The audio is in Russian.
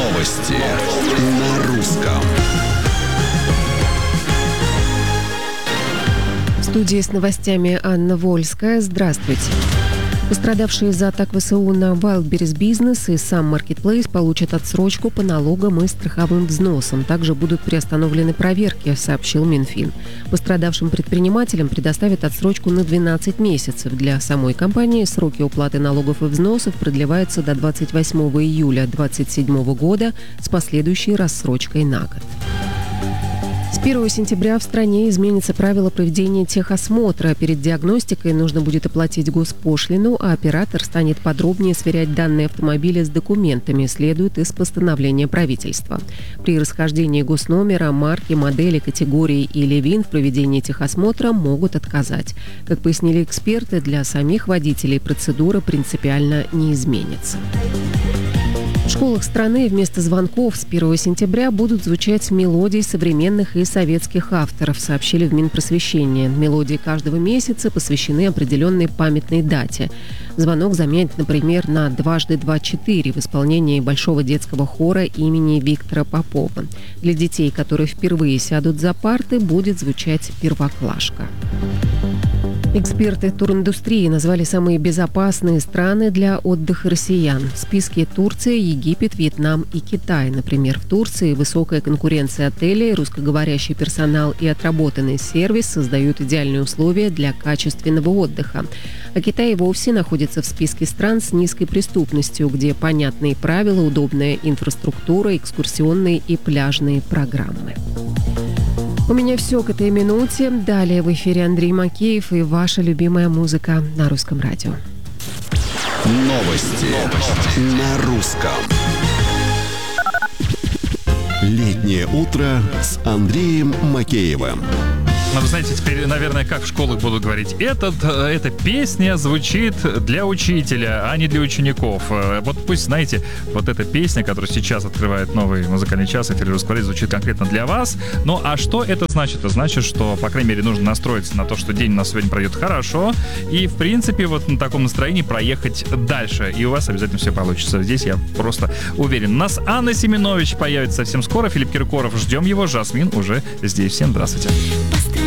Новости на русском. В студии с новостями Анна Вольская. Здравствуйте. Пострадавшие из-за атак ВСУ на Wildberries Business и сам Marketplace получат отсрочку по налогам и страховым взносам. Также будут приостановлены проверки, сообщил Минфин. Пострадавшим предпринимателям предоставят отсрочку на 12 месяцев. Для самой компании сроки уплаты налогов и взносов продлеваются до 28 июля 2027 года с последующей рассрочкой на год. С 1 сентября в стране изменится правило проведения техосмотра. Перед диагностикой нужно будет оплатить госпошлину, а оператор станет подробнее сверять данные автомобиля с документами, следует из постановления правительства. При расхождении госномера, марки, модели, категории или ВИН в проведении техосмотра могут отказать. Как пояснили эксперты, для самих водителей процедура принципиально не изменится. В школах страны вместо звонков с 1 сентября будут звучать мелодии современных и советских авторов, сообщили в Минпросвещении. Мелодии каждого месяца посвящены определенной памятной дате. Звонок заменит, например, на «Дважды 2-4» в исполнении Большого детского хора имени Виктора Попова. Для детей, которые впервые сядут за парты, будет звучать «Первоклашка». Эксперты туриндустрии назвали самые безопасные страны для отдыха россиян. В списке Турция, Египет, Вьетнам и Китай. Например, в Турции высокая конкуренция отелей, русскоговорящий персонал и отработанный сервис создают идеальные условия для качественного отдыха. А Китай вовсе находится в списке стран с низкой преступностью, где понятные правила, удобная инфраструктура, экскурсионные и пляжные программы. У меня все к этой минуте. Далее в эфире Андрей Макеев и ваша любимая музыка на Русском радио. Новости на русском. Летнее утро с Андреем Макеевым. Ну, вы знаете, теперь, наверное, как в школах будут говорить, эта песня звучит для учителя, а не для учеников. Вот пусть, знаете, вот эта песня, которая сейчас открывает новый музыкальный час, эфир Русского радио, звучит конкретно для вас. Ну, а что это значит? Это значит, что, по крайней мере, нужно настроиться на то, что день у нас сегодня пройдет хорошо, и, в принципе, вот на таком настроении проехать дальше, и у вас обязательно все получится. Здесь я просто уверен. У нас Анна Семенович появится совсем скоро, Филипп Киркоров, ждем его, Жасмин уже здесь. Всем здравствуйте.